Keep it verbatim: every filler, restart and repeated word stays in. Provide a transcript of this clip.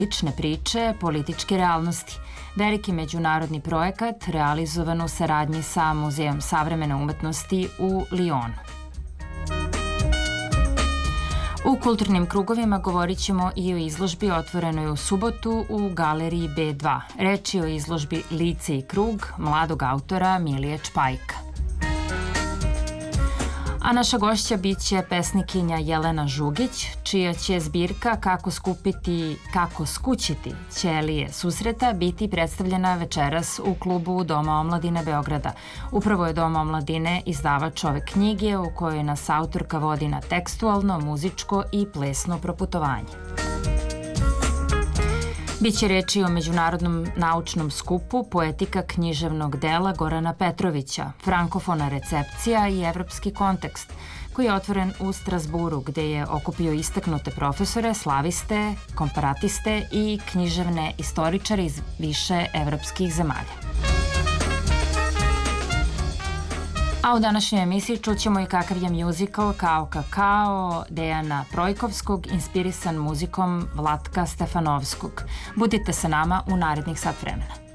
lične priče političke realnosti. Veliki međunarodni projekat realizovan u saradnji sa Muzejom savremene umetnosti u Lionu. U kulturnim krugovima govorit ćemo i o izložbi otvorenoj u subotu u galeriji be dva. Reč je o izložbi Lice i krug mladog autora Milije Čpajka. A naša gošća biće pesnikinja Jelena Žugić, čija će zbirka Kako skupiti, kako skućiti ćelije susreta biti predstavljena večeras u klubu Doma omladine Beograda. Upravo je Dom omladine izdavač ove knjige u kojoj nas autorka vodi na tekstualno, muzičko i plesno proputovanje. Biće reči o međunarodnom naučnom skupu Poetika književnog dela Gorana Petrovića, frankofona recepcija i evropski kontekst, koji je otvoren u Strasburu, gde je okupio istaknute profesore, slaviste, komparatiste i književne istoričare iz više evropskih zemalja. A u današnjoj emisiji čućemo i kakav je muzikal Kao kakao Dejana Projkovskog, inspirisan muzikom Vlatka Stefanovskog. Budite sa nama u narednih sat vremena.